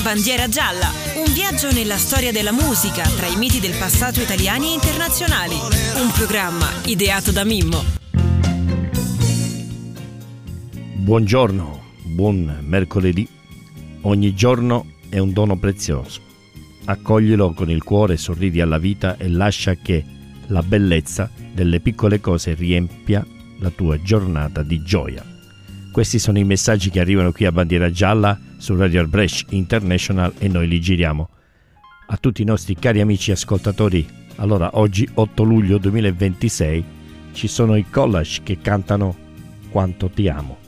Bandiera gialla, un viaggio nella storia della musica tra i miti del passato italiani e internazionali. Un programma ideato da Mimmo. Buongiorno, buon mercoledì. Ogni giorno è un dono prezioso. Accoglilo con il cuore, sorridi alla vita e lascia che la bellezza delle piccole cose riempia la tua giornata di gioia. Questi sono i messaggi che arrivano qui a Bandiera Gialla su Radio Albrecht International e noi li giriamo a tutti i nostri cari amici ascoltatori. Allora, oggi 8 luglio 2026 ci sono i Collage che cantano Quanto ti amo.